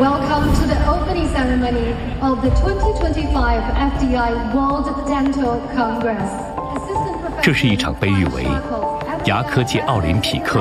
Welcome to the opening ceremony of the 2025 FDI World Dental Congress. 这是一场被誉为牙科界奥林匹克